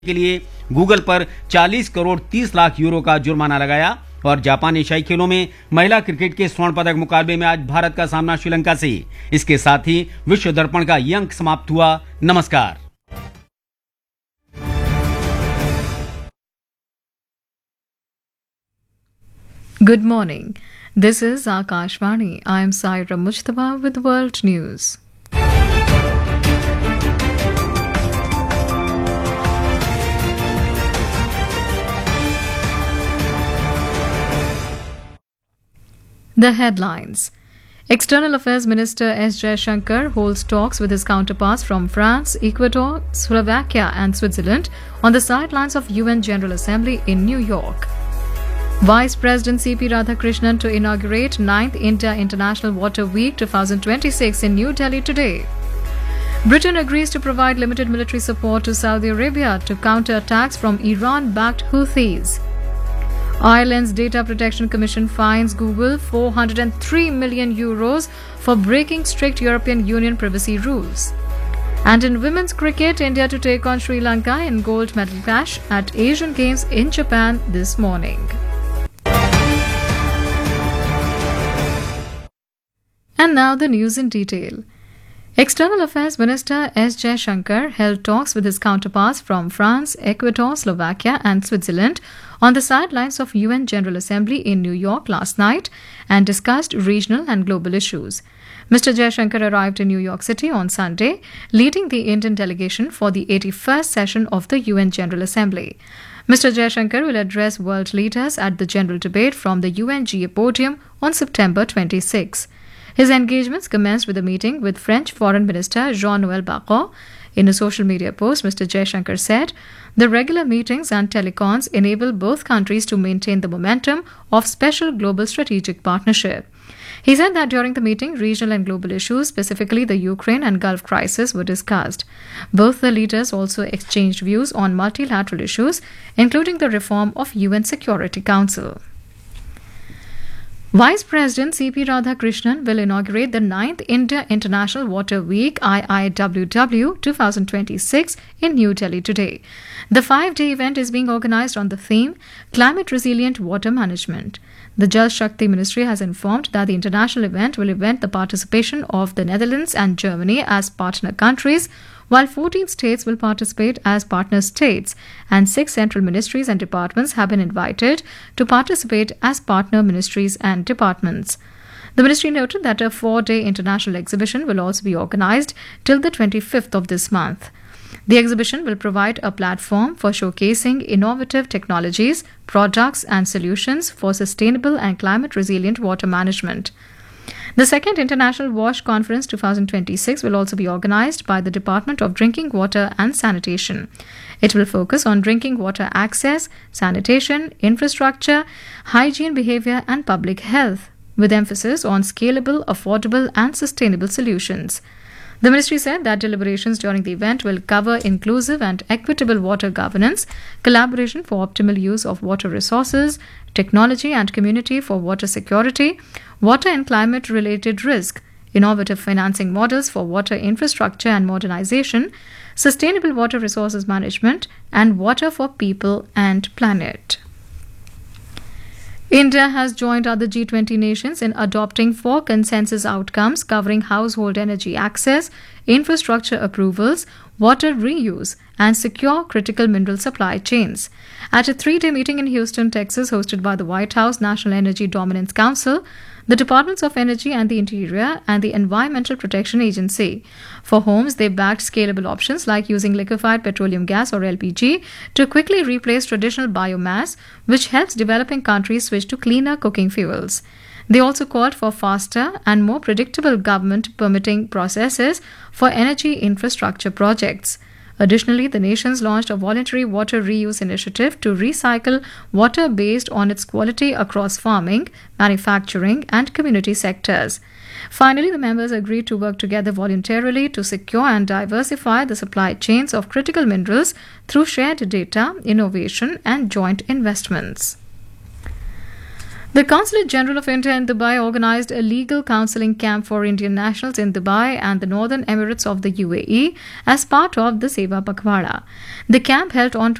के लिए गूगल पर 40 करोड़ 30 लाख यूरो का जुर्माना लगाया। और जापान एशियाई खेलों में महिला क्रिकेट के स्वर्ण पदक मुकाबले में आज भारत का सामना श्रीलंका से। इसके साथ ही विश्व दर्पण का ये अंक समाप्त हुआ। नमस्कार। Good morning. This is Akashvani. I am Saira Mujtaba with World News. The headlines. External Affairs Minister S. Jaishankar holds talks with his counterparts from France, Ecuador, Slovakia and Switzerland on the sidelines of UN General Assembly in New York. Vice President C.P. Radhakrishnan to inaugurate 9th India International Water Week 2026 in New Delhi today. Britain agrees to provide limited military support to Saudi Arabia to counter attacks from Iran-backed Houthis. Ireland's Data Protection Commission fines Google €403 million for breaking strict European Union privacy rules. And in women's cricket, India to take on Sri Lanka in gold medal clash at Asian Games in Japan this morning. And now the news in detail. External Affairs Minister S. Jaishankar held talks with his counterparts from France, Ecuador, Slovakia and Switzerland on the sidelines of UN General Assembly in New York last night and discussed regional and global issues. Mr. Jaishankar arrived in New York City on Sunday, leading the Indian delegation for the 81st session of the UN General Assembly. Mr. Jaishankar will address world leaders at the general debate from the UNGA podium on September 26. His engagements commenced with a meeting with French Foreign Minister Jean-Noël Barrot. In a social media post, Mr. Jaishankar said, "The regular meetings and telecons enable both countries to maintain the momentum of special global strategic partnership." He said that during the meeting, regional and global issues, specifically the Ukraine and Gulf crisis, were discussed. Both the leaders also exchanged views on multilateral issues, including the reform of UN Security Council. Vice President C.P. Radhakrishnan will inaugurate the 9th India International Water Week IIWW 2026 in New Delhi today. The 5-day event is being organized on the theme Climate Resilient Water Management. The Jal Shakti Ministry has informed that the international event will event the participation of the Netherlands and Germany as partner countries, while 14 states will participate as partner states, and 6 central ministries and departments have been invited to participate as partner ministries and departments. The ministry noted that a 4-day international exhibition will also be organized till the 25th of this month. The exhibition will provide a platform for showcasing innovative technologies, products, and solutions for sustainable and climate-resilient water management. The second International WASH Conference 2026 will also be organized by the Department of Drinking Water and Sanitation. It will focus on drinking water access, sanitation, infrastructure, hygiene behavior, and public health, with emphasis on scalable, affordable, and sustainable solutions. The ministry said that deliberations during the event will cover inclusive and equitable water governance, collaboration for optimal use of water resources, technology and community for water security, water and climate-related risk, innovative financing models for water infrastructure and modernization, sustainable water resources management, and water for people and planet. India has joined other G20 nations in adopting 4 consensus outcomes covering household energy access, infrastructure approvals, water reuse, and secure critical mineral supply chains. At a 3-day meeting in Houston, Texas, hosted by the White House National Energy Dominance Council, the Departments of Energy and the Interior, and the Environmental Protection Agency. For homes, they backed scalable options like using liquefied petroleum gas or LPG to quickly replace traditional biomass, which helps developing countries switch to cleaner cooking fuels. They also called for faster and more predictable government permitting processes for energy infrastructure projects. Additionally, the nations launched a voluntary water reuse initiative to recycle water based on its quality across farming, manufacturing, and community sectors. Finally, the members agreed to work together voluntarily to secure and diversify the supply chains of critical minerals through shared data, innovation, and joint investments. The Consulate General of India in Dubai organized a legal counseling camp for Indian nationals in Dubai and the Northern Emirates of the UAE as part of the Seva Pakhwada. The camp held on